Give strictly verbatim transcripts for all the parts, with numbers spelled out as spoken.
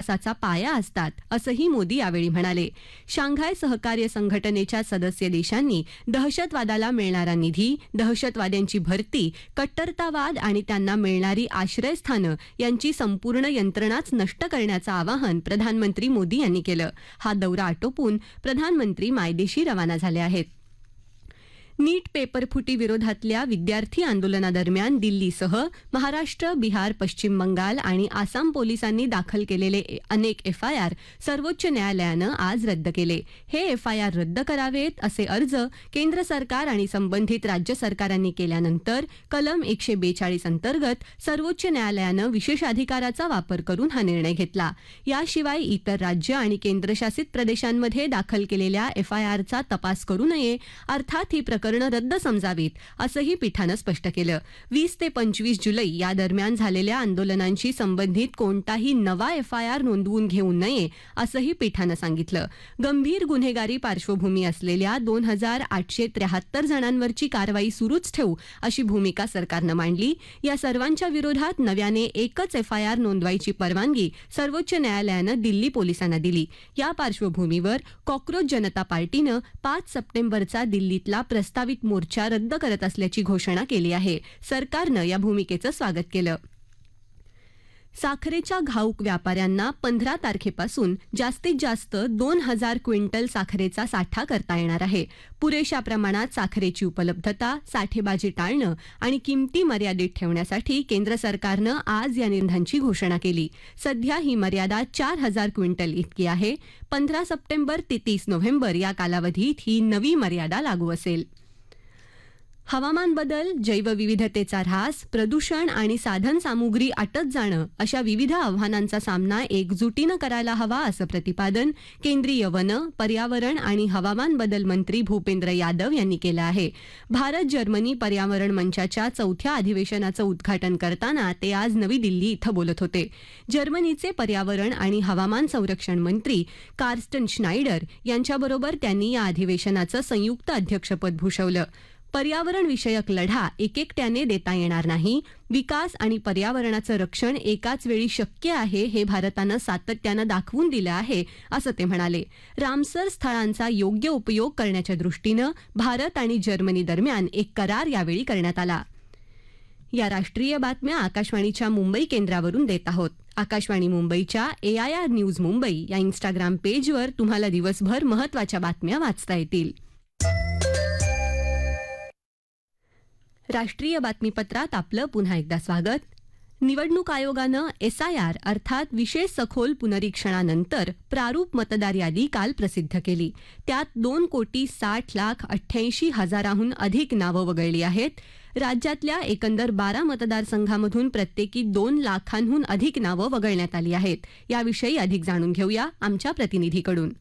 विकासाचा पाया असतात असंही मोदी यावेळी म्हणाले. शांघाय सहकार्य संघटनेच्या सदस्य देशांनी दहशतवादाला मिळणारा निधी, दहशतवाद्यांची भरती, कट्टरतावाद आणि त्यांना मिळणारी आश्रयस्थानं यांची संपूर्ण यंत्रणाच नष्ट करण्याचं आवाहन प्रधानमंत्री मोदी यांनी केलं. हा दौरा आटोपून प्रधानमंत्री मायदेशी रवाना झाले आहेत. नीट पेपरफुटी विरोधातल्या विद्यार्थी आंदोलनादरम्यान दिल्लीसह महाराष्ट्र, बिहार, पश्चिम बंगाल आणि आसाम पोलिसांनी दाखल केलेले अनेक एफआयआर सर्वोच्च न्यायालयानं आज रद्द केले. हे एफआयआर रद्द करावेत असे अर्ज केंद्र सरकार आणि संबंधित राज्य सरकारांनी केल्यानंतर कलम एकशे बेचाळीस अंतर्गत सर्वोच्च न्यायालयानं विशेषाधिकाराचा वापर करून हा निर्णय घेतला. याशिवाय इतर राज्य आणि केंद्रशासित प्रदेशांमध्ये दाखल केलेल्या एफआयआरचा तपास करू नये, अर्थात ही प्रकरण रद्द समजावीत असंही पीठानं स्पष्ट केलं. वीस ते पंचवीस जुलै या दरम्यान झालेल्या आंदोलनांशी संबंधित कोणताही नवा एफआयआर नोंदवून घेऊ नये असंही पीठानं सांगितलं. गंभीर गुन्हेगारी पार्श्वभूमी असलेल्या दोन हजार आठशे त्र्याहत्तर जणांवरची कारवाई सुरूच ठेवू अशी भूमिका सरकारनं मांडली. या सर्वांच्या विरोधात नव्याने एकच एफआयआर नोंदवायची परवानगी सर्वोच्च न्यायालयानं दिल्ली पोलिसांना दिली. या पार्श्वभूमीवर कॉक्रोच जनता पार्टीनं पाच सप्टेंबरचा दिल्लीतला प्रस्ताव मोर्चा रद्द करत असल्याची घोषणा केली आहे. सरकारनं या भूमिकेचं स्वागत केलं. साखरेच्या घाऊक व्यापाऱ्यांना पंधरा तारखेपासून जास्तीत जास्त दोन हजार क्विंटल साखरेचा साठा करता येणार आहे. पुरेशा प्रमाणात साखरेची उपलब्धता, साठेबाजी टाळणं आणि किमती मर्यादित ठेवण्यासाठी केंद्र सरकारनं आज या निर्णयाची घोषणा केली. सध्या ही मर्यादा चार हजार क्विंटल इतकी आहे. पंधरा सप्टेंबर ते तीस नोव्हेंबर या कालावधीत ही नवी मर्यादा लागू असेल. हवामान बदल, जैवविविधतेचा ऱ्हास, प्रदूषण आणि साधनसामुग्री आटत जाणं अशा विविध आव्हानांचा सामना एकजुटीनं करायला हवा असं प्रतिपादन केंद्रीय वन, पर्यावरण आणि हवामान बदल मंत्री भूपेंद्र यादव यांनी केलं आहे. भारत जर्मनी पर्यावरण मंचाच्या चौथ्या अधिवेशनाचं उद्घाटन करताना ते आज नवी दिल्ली इथं बोलत होते. जर्मनीचे पर्यावरण आणि हवामान संरक्षण मंत्री कार्स्टन श्नायडर यांच्याबरोबर त्यांनी या अधिवेशनाचं संयुक्त अध्यक्षपद भूषवलं. पर्यावरण विषयक लढा एकेकट्याने देता येणार नाही. विकास आणि पर्यावरणाचं रक्षण एकाच वेळी शक्य आहे हे भारतानं सातत्यानं दाखवून दिलं आहे असं ते म्हणाले. रामसर स्थळांचा योग्य उपयोग करण्याच्या दृष्टीनं भारत आणि जर्मनी दरम्यान एक करार यावेळी करण्यात आला. या राष्ट्रीय बातम्या आकाशवाणीच्या मुंबई केंद्रावरून देत आहोत. आकाशवाणी मुंबईच्या एआयआर न्यूज मुंबई या इन्स्टाग्राम पेजवर तुम्हाला दिवसभर महत्त्वाच्या बातम्या वाचता येतील. राष्ट्रीय बातमीपत्रात आपलं पुन्हा एकदा स्वागत. निवडणूक आयोगानं एसआयआर अर्थात विशेष सखोल पुनरीक्षणानंतर प्रारूप मतदार यादी काल प्रसिद्ध केली. त्यात दोन कोटी साठ लाख अठ्ठ्याऐंशी हजाराहून अधिक नावं वगळली आहेत. राज्यातल्या एकंदर बारा मतदारसंघामधून प्रत्येकी दोन लाखांहून अधिक नावं वगळण्यात आली आहेत. याविषयी अधिक जाणून घेऊया आमच्या प्रतिनिधीकडून.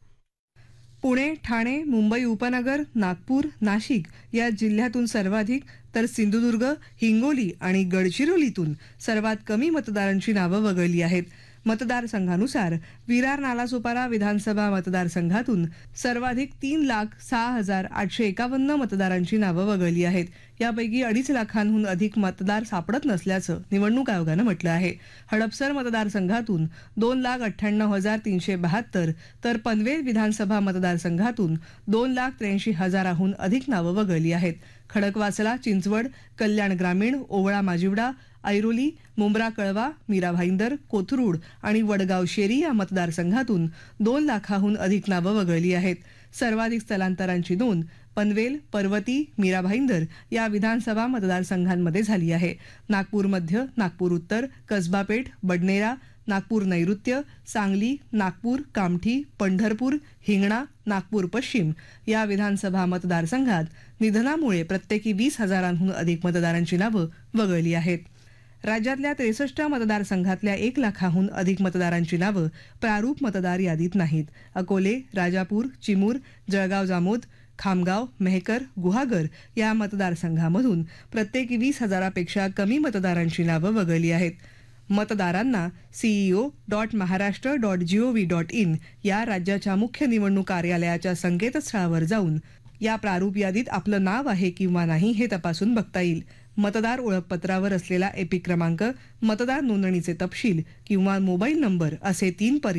पुणे, ठाणे, मुंबई उपनगर, नागपूर, नाशिक या जिल्ह्यातून सर्वाधिक तर सिंधुदुर्ग, हिंगोली आणि गडचिरोलीतून सर्वात कमी मतदारांची नावं वगळली आहेत. मतदारसंघानुसार विरार नालासोपारा विधानसभा मतदारसंघातून सर्वाधिक तीन लाख सहा हजार आठशे एकावन्न मतदारांची नावं वगळली आहेत. यापैकी अडीच लाखांहून अधिक मतदार सापडत नसल्याचं निवडणूक आयोगानं म्हटलं आहे. हडपसर मतदारसंघातून दोन लाख अठ्ठ्याण्णव हजार तीनशे बहात्तर तर पनवेल विधानसभा मतदारसंघातून दोन लाख त्र्याऐंशी हजाराहून अधिक नावं वगळली आहेत. खडकवासला, चिंचवड, कल्याण ग्रामीण, ओवळा माजिवडा, ऐरोली, मुंब्रा कळवा, मीरा भाईंदर, कोथरूड आणि वडगाव शेरी या मतदारसंघातून दोन लाखाहून अधिक नावं वगळली आहेत. सर्वाधिक स्थलांतरांची नोंद पनवेल, पर्वती, मीरा भाईंदर या विधानसभा मतदारसंघांमध्ये झाली आहे. नागपूर मध्य, नागपूर उत्तर, कसबापेठ, बडनेरा, नागपूर नैऋत्य, सांगली, नागपूर, कामठी, पंढरपूर, हिंगणा, नागपूर पश्चिम या विधानसभा मतदारसंघात निधनामुळे प्रत्येकी वीस हजारांहून अधिक मतदारांची नावं वगळली आहेत. राज्यातल्या त्रेसष्ट मतदारसंघातल्या एक लाखाहून अधिक मतदारांची नावं प्रारूप मतदार यादीत नाहीत. अकोले, राजापूर, चिमूर, जळगाव जामोद, खामगाव, मेहकर, गुहागर या मतदारसंघामधून प्रत्येकी वीस हजारापेक्षा कमी मतदारांची नावं वगळली आहेत. मतदारांना CEO dot Maharashtra dot G O V dot in या राज्याच्या मुख्य निवडणूक कार्यालयाच्या संकेतस्थळावर जाऊन या प्रारूप यादीत आपलं नाव आहे किंवा नाही हे तपासून बघता येईल. मतदार ओळखपत्रावर असलेला एपिक क्रमांक, मतदार नोंदणीचे तपशील किंवा मोबाईल नंबर असे तीन पर्याय